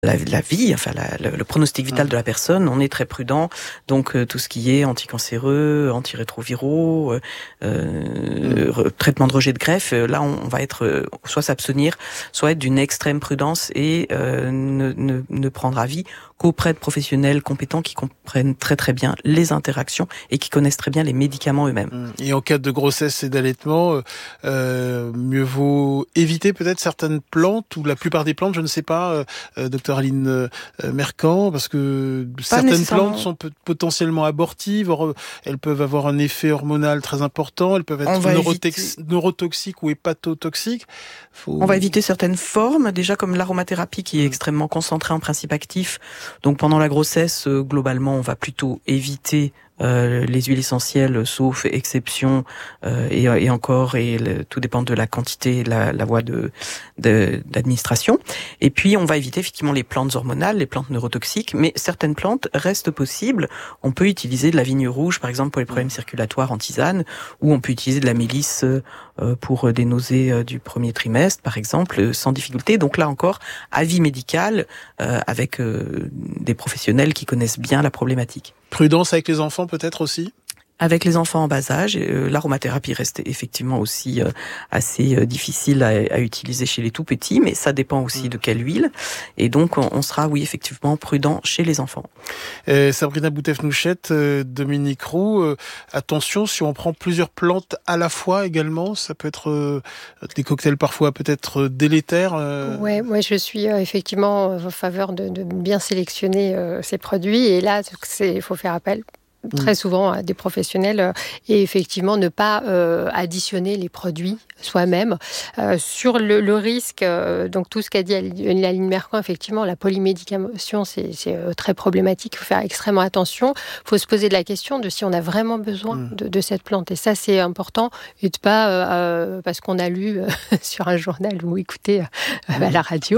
la vie, enfin le pronostic vital de la personne, on est très prudent. Donc tout ce qui est anticancéreux, antirétroviraux, traitement de rejet de greffe, là on va être soit s'abstenir, soit être d'une extrême prudence et ne prendre avis qu'auprès de professionnels compétents qui comprennent très très bien les interactions et qui connaissent très bien les médicaments eux-mêmes. Et en cas de grossesse et d'allaitement, mieux vaut éviter peut-être certaines plantes ou la plupart des plantes, je ne sais pas, docteur Aline Mercant, parce que certaines plantes sont potentiellement abortives, elles peuvent avoir un effet hormonal très important, elles peuvent être neurotoxiques ou hépatotoxiques. On va éviter certaines formes, déjà comme l'aromathérapie qui est extrêmement concentrée en principe actif. Donc pendant la grossesse, globalement, on va plutôt éviter les huiles essentielles, sauf exception, et encore, tout dépend de la quantité, la voie d'administration. Et puis, on va éviter effectivement les plantes hormonales, les plantes neurotoxiques, mais certaines plantes restent possibles. On peut utiliser de la vigne rouge, par exemple, pour les problèmes circulatoires en tisane, ou on peut utiliser de la mélisse pour des nausées du premier trimestre, par exemple, sans difficulté. Donc là encore, avis médical avec des professionnels qui connaissent bien la problématique. Prudence avec les enfants peut-être aussi ? Avec les enfants en bas âge, l'aromathérapie reste effectivement aussi assez difficile à utiliser chez les tout petits, mais ça dépend aussi de quelle huile. Et donc, on sera, oui, effectivement, prudent chez les enfants. Sabrina Boutef-Nouchette, Dominique Roux, attention, si on prend plusieurs plantes à la fois également, ça peut être des cocktails parfois peut-être délétères. Ouais, moi je suis effectivement en faveur de bien sélectionner ces produits. Et là, il faut faire appel très souvent à des professionnels et effectivement ne pas additionner les produits soi-même. Sur le risque, donc tout ce qu'a dit Aline Mercant, effectivement, la polymédication, c'est très problématique. Il faut faire extrêmement attention. Il faut se poser la question de si on a vraiment besoin de cette plante. Et ça, c'est important. Et de pas, parce qu'on a lu sur un journal ou écouté à la radio,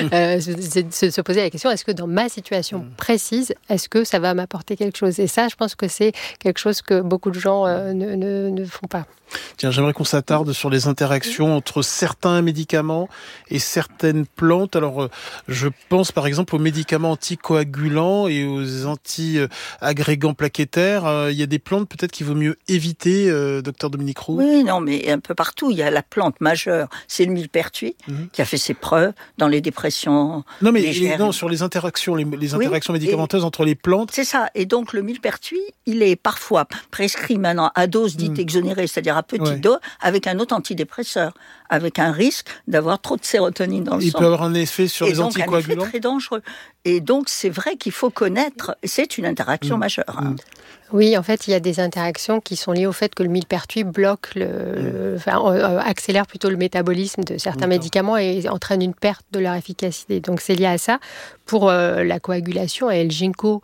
se poser la question, est-ce que dans ma situation précise, est-ce que ça va m'apporter quelque chose ? Et ça, je pense que c'est quelque chose que beaucoup de gens ne font pas. Tiens, j'aimerais qu'on s'attarde sur les interactions entre certains médicaments et certaines plantes. Alors, je pense par exemple aux médicaments anticoagulants et aux anti-agrégants plaquettaires. Il y a des plantes peut-être qu'il vaut mieux éviter, docteur Dominique Roux. Oui, non, mais un peu partout. Il y a la plante majeure, c'est le millepertuis, qui a fait ses preuves dans les dépressions légères. Non, sur les interactions, les interactions médicamenteuses entre les plantes. C'est ça. Et donc, le millepertuis, il est parfois prescrit maintenant à dose dite exonérée, c'est-à-dire à petite dose, avec un autre antidépresseur, avec un risque d'avoir trop de sérotonine dans le sang. Il peut avoir un effet sur les anticoagulants. Un effet très dangereux. Et donc, c'est vrai qu'il faut connaître, c'est une interaction majeure. Oui, en fait, il y a des interactions qui sont liées au fait que le millepertuis bloque accélère plutôt le métabolisme de certains médicaments et entraîne une perte de leur efficacité. Donc, c'est lié à ça. Pour la coagulation, et le ginkgo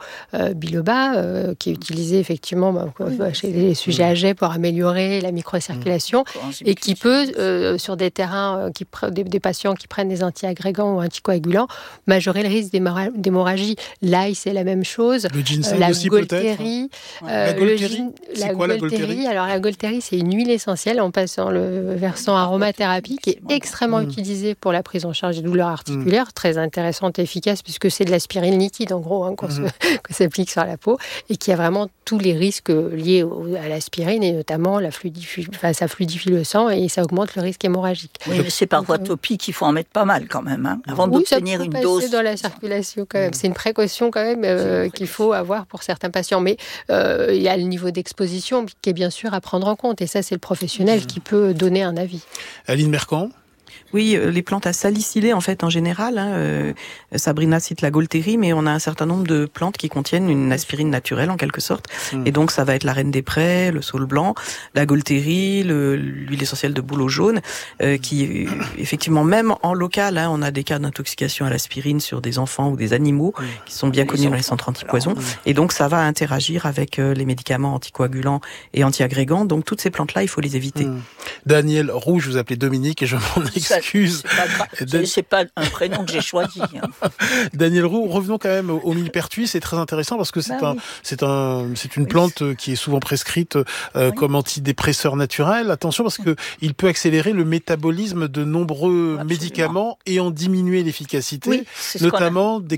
biloba, qui est utilisé effectivement chez les sujets âgés pour améliorer la microcirculation et qui peut, sur des terrains, des patients qui prennent des antiagrégants ou anticoagulants, majorer le risque d'hémorragie. L'ail, c'est la même chose. Le ginseng aussi peut-être. La Golterie, c'est quoi la Golterie ? Alors la Golterie, c'est une huile essentielle en passant le versant aromathérapie qui est extrêmement utilisée pour la prise en charge des douleurs articulaires, très intéressante et efficace puisque c'est de l'aspirine liquide en gros qu'on s'applique sur la peau et qui a vraiment tous les risques liés à l'aspirine et notamment ça fluidifie le sang et ça augmente le risque hémorragique. Oui, mais c'est par voie topique qu'il faut en mettre pas mal quand même, avant d'obtenir une dose. Dans la circulation quand même. C'est une précaution quand même qu'il faut avoir pour certains patients. Mais il y a le niveau d'exposition qui est bien sûr à prendre en compte. Et ça, c'est le professionnel qui peut donner un avis. Aline Mercant ? Oui, les plantes à salicylées, en fait, en général. Sabrina cite la Golterie, mais on a un certain nombre de plantes qui contiennent une aspirine naturelle, en quelque sorte. Et donc, ça va être la reine des prés, le saule blanc, la Golterie, l'huile essentielle de bouleau jaune, qui, effectivement, même en local, on a des cas d'intoxication à l'aspirine sur des enfants ou des animaux qui sont bien connus dans les centres antipoison. Et donc, ça va interagir avec les médicaments anticoagulants et antiagrégants. Donc, toutes ces plantes-là, il faut les éviter. Daniel Roux, je vous appelais Dominique et je m'en excuse. C'est pas un prénom que j'ai choisi. Daniel Roux, revenons quand même au millepertuis, c'est très intéressant parce que c'est une plante qui est souvent prescrite comme antidépresseur naturel. Attention parce que il peut accélérer le métabolisme de nombreux médicaments et en diminuer l'efficacité, notamment des